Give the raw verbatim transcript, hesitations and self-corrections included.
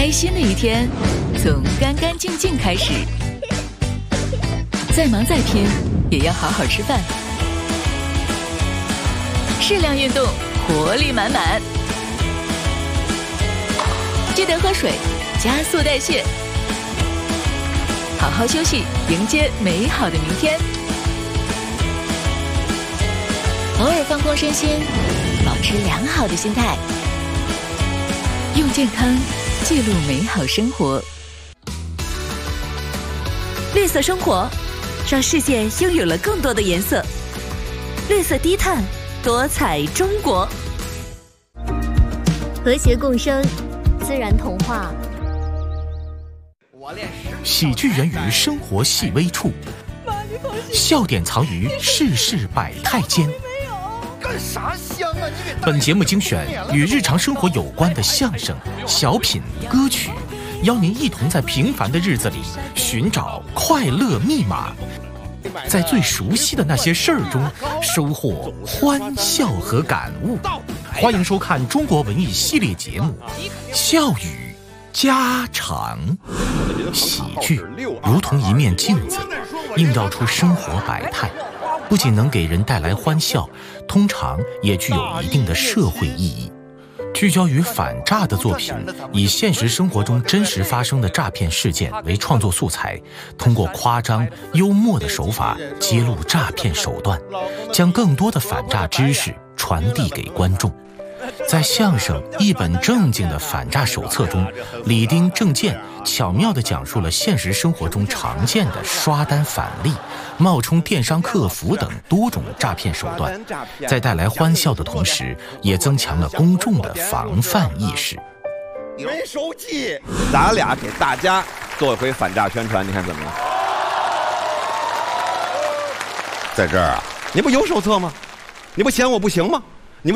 开心的一天从干干净净开始，再忙再拼也要好好吃饭，适量运动，活力满满。记得喝水，加速代谢，好好休息，迎接美好的明天。偶尔放空身心，保持良好的心态，用健康记录美好生活。 绿色生活，让世界拥有了更多的颜色。绿色低碳，多彩中国。 和谐共生，自然童话。 喜剧源于生活细微处，笑点藏于世事百态间。 干啥香啊！你给本节目精选与日常生活有关的相声、小品、歌曲，邀您一同在平凡的日子里寻找快乐密码，在最熟悉的那些事儿中收获欢笑和感悟。欢迎收看中国文艺系列节目《笑语家常》。喜剧如同一面镜子，映照出生活百态，不仅能给人带来欢笑，通常也具有一定的社会意义。聚焦于反诈的作品，以现实生活中真实发生的诈骗事件为创作素材，通过夸张幽默的手法揭露诈骗手段，将更多的反诈知识传递给观众。在相声《一本正经的反诈手册》中，李丁、郑健巧妙地讲述了现实生活中常见的刷单返利、冒充电商客服等多种诈骗手段，在带来欢笑的同时，也增强了公众的防范意识。 没手机，咱俩给大家做一回反诈宣传，你看怎么样？在这儿啊，你不有手册吗？你不嫌我不行吗？